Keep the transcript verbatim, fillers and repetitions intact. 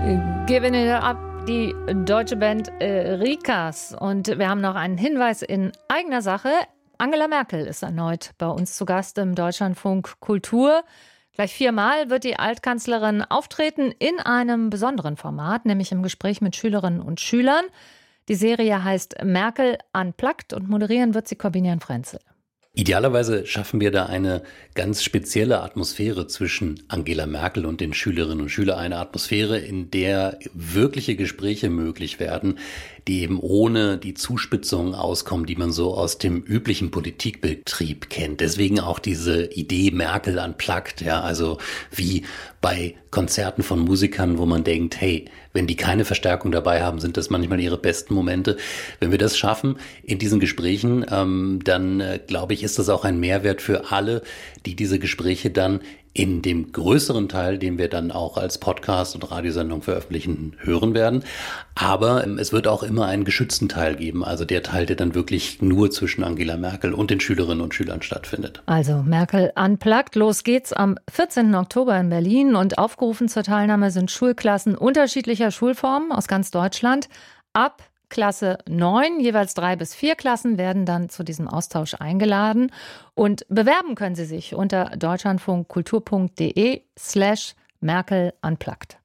Giving it up, die deutsche Band äh, Rikas. Und wir haben noch einen Hinweis in eigener Sache. Angela Merkel ist erneut bei uns zu Gast im Deutschlandfunk Kultur. Gleich viermal wird die Altkanzlerin auftreten in einem besonderen Format, nämlich im Gespräch mit Schülerinnen und Schülern. Die Serie heißt Merkel Unplugged und moderieren wird sie Corbinian Frenzel. Idealerweise schaffen wir da eine ganz spezielle Atmosphäre zwischen Angela Merkel und den Schülerinnen und Schülern. Eine Atmosphäre, in der wirkliche Gespräche möglich werden, die eben ohne die Zuspitzungen auskommen, die man so aus dem üblichen Politikbetrieb kennt. Deswegen auch diese Idee Merkel Unplugged, ja, also wie bei Konzerten von Musikern, wo man denkt, hey, wenn die keine Verstärkung dabei haben, sind das manchmal ihre besten Momente. Wenn wir das schaffen in diesen Gesprächen, ähm, dann äh, glaube ich, ist das auch ein Mehrwert für alle, die diese Gespräche dann in dem größeren Teil, den wir dann auch als Podcast und Radiosendung veröffentlichen, hören werden. Aber ähm, es wird auch immer einen geschützten Teil geben, also der Teil, der dann wirklich nur zwischen Angela Merkel und den Schülerinnen und Schülern stattfindet. Also Merkel Unplugged, los geht's am vierzehnten Oktober in Berlin und aufgerufen zur Teilnahme sind Schulklassen unterschiedlicher Schulformen aus ganz Deutschland. Ab Klasse neun, jeweils drei bis vier Klassen werden dann zu diesem Austausch eingeladen. Und bewerben können Sie sich unter deutschlandfunkkultur punkt de slash Merkel Unplugged.